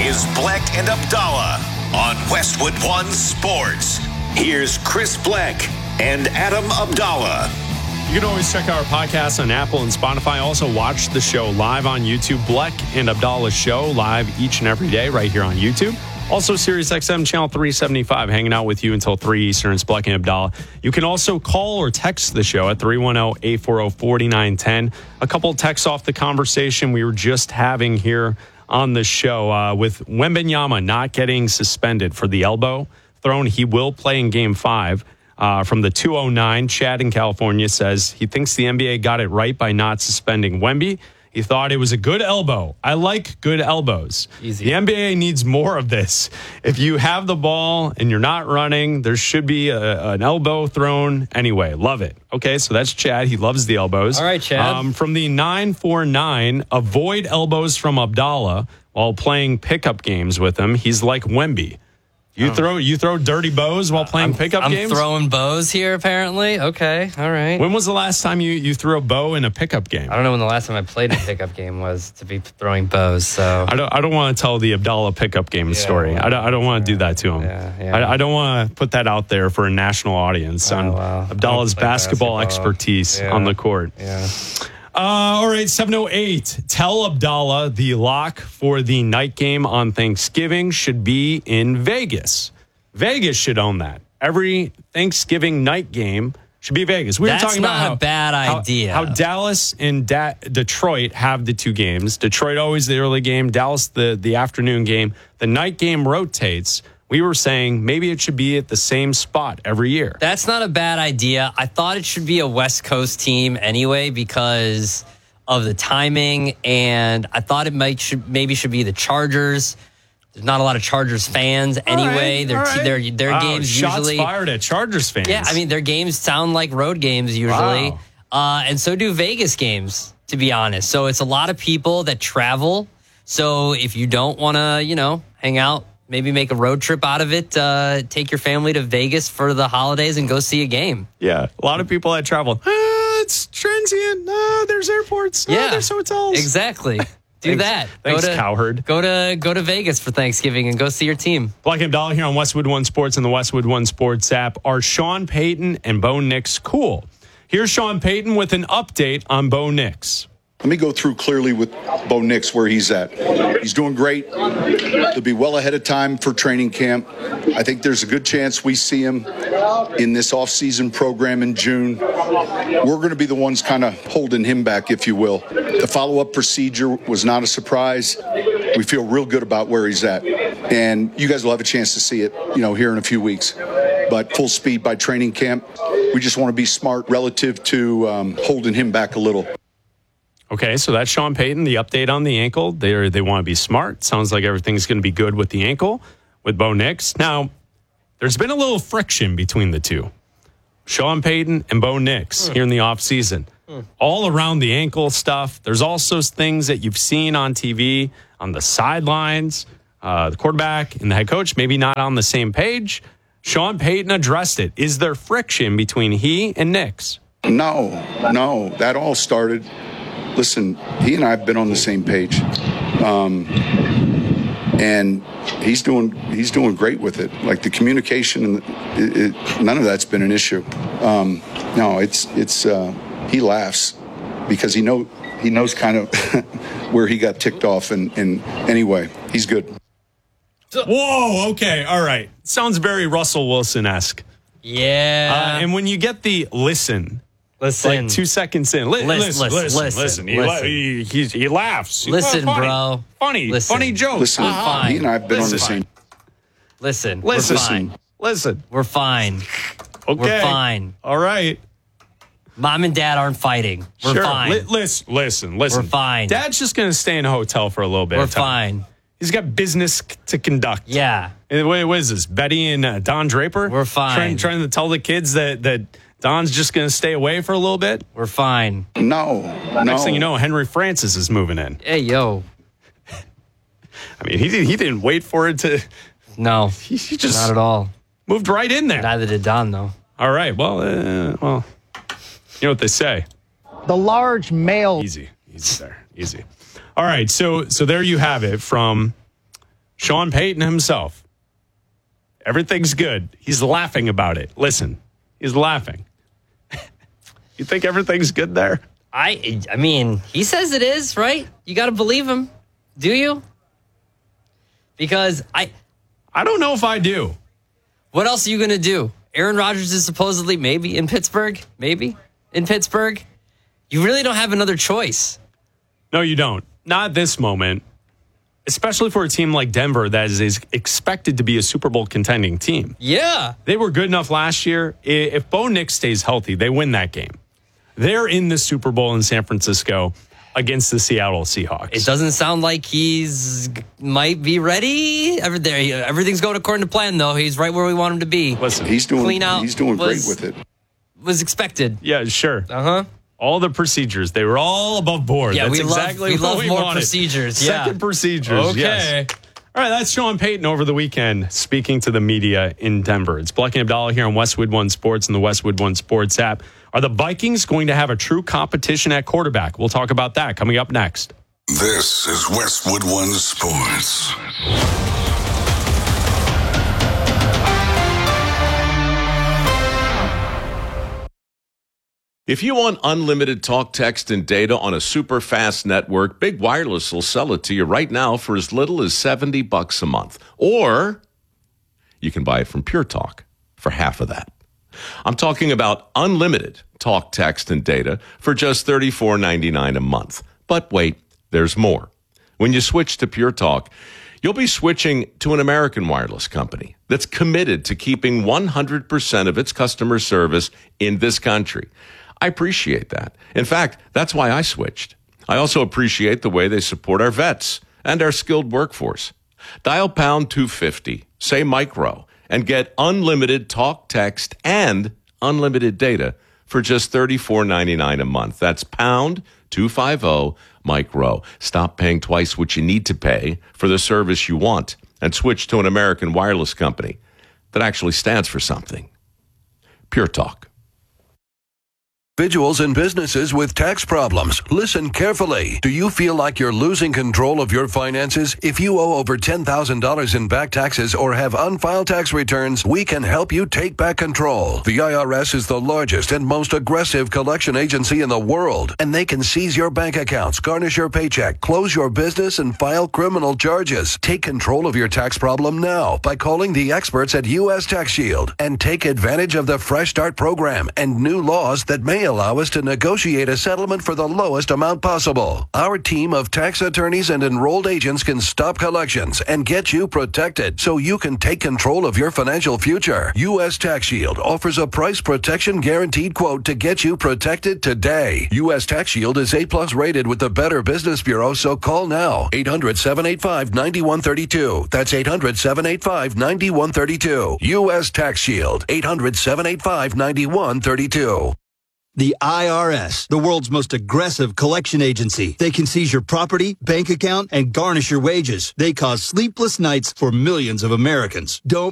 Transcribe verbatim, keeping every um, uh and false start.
is Bleck and Abdallah on Westwood One Sports. Here's Chris Bleck and Adam Abdallah. You can always check our podcast on Apple and Spotify. Also, watch the show live on YouTube. Bleck and Abdallah show live each and every day right here on YouTube. Also, Sirius X M channel three seventy-five, hanging out with you until three Eastern. It's Bleck and Abdallah. You can also call or text the show at three one zero, eight four zero, four nine one zero. A couple texts off the conversation we were just having here on the show uh, with Wembanyama not getting suspended for the elbow thrown. He will play in game five. Uh, from the two oh nine, Chad in California says he thinks the N B A got it right by not suspending Wemby. He thought it was a good elbow. I like good elbows. Easy. The N B A needs more of this. If you have the ball and you're not running, there should be a, an elbow thrown anyway. Love it. Okay, so that's Chad. He loves the elbows. All right, Chad. Um, from the nine four nine, avoid elbows from Abdallah while playing pickup games with him. He's like Wemby. You throw you throw dirty bows while playing I'm, pickup I'm games? I'm throwing bows here, apparently. Okay, all right. When was the last time you, you threw a bow in a pickup game? I don't know when the last time I played a pickup game was to be throwing bows. So I don't I don't want to tell the Abdallah pickup game yeah, story. well, I don't I don't want to do that to him. Yeah, yeah. I, I don't want to put that out there for a national audience Oh, on wow. Abdallah's basketball, basketball. expertise Yeah. on the court. Yeah. Uh, all right, seven oh eight. Tell Abdallah the lock for the night game on Thanksgiving should be in Vegas. Vegas should own that. Every Thanksgiving night game should be Vegas. We That's were talking not about how, a bad how- idea. How, Dallas and da- Detroit have the two games. Detroit always the early game, Dallas the, the afternoon game. The night game rotates. We were saying maybe it should be at the same spot every year. That's not a bad idea. I thought it should be a West Coast team anyway because of the timing, and I thought it might should maybe should be the Chargers. There's not a lot of Chargers fans anyway. All Their right, all their right. their Wow, games shots usually fired at Chargers fans. Yeah, I mean their games sound like road games usually, Wow. uh, and so do Vegas games. To be honest, so it's a lot of people that travel. So if you don't want to, you know, hang out, maybe make a road trip out of it. Uh, take your family to Vegas for the holidays and go see a game. Yeah, a lot of people that travel. Ah, it's transient. Ah, there's airports. Ah, Yeah, there's hotels. Exactly. Do Thanks- that. thanks, go to, cowherd. Go to go to Vegas for Thanksgiving and go see your team. Bleck and Abdallah here on Westwood One Sports and the Westwood One Sports app. Are Sean Payton and Bo Nix cool? Here's Sean Payton with an update on Bo Nix. Let me go through clearly with Bo Nix where he's at. He's doing great. He'll be well ahead of time for training camp. I think there's a good chance we see him in this off-season program in June. We're going to be the ones kind of holding him back, if you will. The follow-up procedure was not a surprise. We feel real good about where he's at. And you guys will have a chance to see it, you know, here in a few weeks. But full speed by training camp. We just want to be smart relative to um, holding him back a little. Okay, so that's Sean Payton, the update on the ankle. They they want to be smart. Sounds like everything's going to be good with the ankle with Bo Nix. Now, there's been a little friction between the two. Sean Payton and Bo Nix mm. here in the offseason. Mm. All around the ankle stuff. There's also things that you've seen on T V, on the sidelines, uh, the quarterback and the head coach, maybe not on the same page. Sean Payton addressed it. Is there friction between he and Nix? No, no. That all started... Listen, he and I have been on the same page, um, and he's doing he's doing great with it. Like the communication, and it, it, none of that's been an issue. Um, no, it's it's uh, he laughs because he know he knows kind of where he got ticked off, and, and anyway, he's good. Whoa, okay, all right. Sounds very Russell Wilson-esque. Yeah, uh, and when you get the listen. Listen, like two seconds in. Li- listen, listen, listen, listen, listen. He, listen. He, he, he laughs. He's listen, funny. bro. Funny, listen. funny jokes. Listen, uh-huh. he and I have been listen. on the same. Listen, listen, we're fine. Listen, we're fine. Okay, we're fine. All right. Mom and Dad aren't fighting. We're sure. fine. Li- listen, listen, listen. We're fine. Dad's just gonna stay in a hotel for a little bit. We're of time. fine. He's got business c- to conduct. Yeah. And wait, what is this? Betty and uh, Don Draper? We're fine. Trying, trying to tell the kids that that. Don's just going to stay away for a little bit? We're fine. No, Next no. thing you know, Henry Francis is moving in. Hey, yo. I mean, he, he didn't wait for it to... No, he, he just not at all. Moved right in there. Neither did Don, though. All right, well, uh, well, you know what they say. The large male... Easy, easy there, easy. All right, so so there you have it from Sean Payton himself. Everything's good. He's laughing about it. Listen, he's laughing. You think everything's good there? I I mean, he says it is, right? You got to believe him. Do you? Because I I don't know if I do. What else are you going to do? Aaron Rodgers is supposedly maybe in Pittsburgh, maybe in Pittsburgh. You really don't have another choice. No, you don't. Not at this moment, especially for a team like Denver that is, is expected to be a Super Bowl contending team. Yeah. They were good enough last year. If Bo Nix stays healthy, they win that game. They're in the Super Bowl in San Francisco against the Seattle Seahawks. It doesn't sound like he's might be ready. Every, there, everything's going according to plan, though. He's right where we want him to be. Listen, he's doing, Clean out he's doing was, great with it. Was expected. Yeah, sure. Uh-huh. All the procedures, they were all above board. Yeah, that's we exactly love, we what love we more wanted. procedures. Yeah. Second procedures, okay. Yes. All right, that's Sean Payton over the weekend speaking to the media in Denver. It's Bleck and Abdallah here on Westwood One Sports and the Westwood One Sports app. Are the Vikings going to have a true competition at quarterback? We'll talk about that coming up next. This is Westwood One Sports. If you want unlimited talk, text, and data on a super fast network, Big Wireless will sell it to you right now for as little as seventy bucks a month. Or you can buy it from Pure Talk for half of that. I'm talking about unlimited talk, text, and data for just thirty-four ninety-nine a month. But wait, there's more. When you switch to Pure Talk, you'll be switching to an American wireless company that's committed to keeping one hundred percent of its customer service in this country. I appreciate that. In fact, that's why I switched. I also appreciate the way they support our vets and our skilled workforce. Dial pound two fifty, say micro, and get unlimited talk, text, and unlimited data for just thirty-four ninety-nine a month. That's pound two fifty, micro. Stop paying twice what you need to pay for the service you want and switch to an American wireless company that actually stands for something. Pure Talk. Individuals and businesses with tax problems. Listen carefully. Do you feel like you're losing control of your finances? If you owe over ten thousand dollars in back taxes or have unfiled tax returns, we can help you take back control. The I R S is the largest and most aggressive collection agency in the world, and they can seize your bank accounts, garnish your paycheck, close your business, and file criminal charges. Take control of your tax problem now by calling the experts at U S Tax Shield and take advantage of the Fresh Start program and new laws that may allow us to negotiate a settlement for the lowest amount possible. Our team of tax attorneys and enrolled agents can stop collections and get you protected so you can take control of your financial future. U S Tax Shield offers a price protection guaranteed quote to get you protected today. U S Tax Shield is A plus rated with the Better Business Bureau, so call now. eight hundred, seven eight five, nine one three two. That's eight hundred, seven eight five, nine one three two. U S Tax Shield. eight hundred, seven eight five, nine one three two. The I R S, the world's most aggressive collection agency. They can seize your property, bank account, and garnish your wages. They cause sleepless nights for millions of Americans. Don't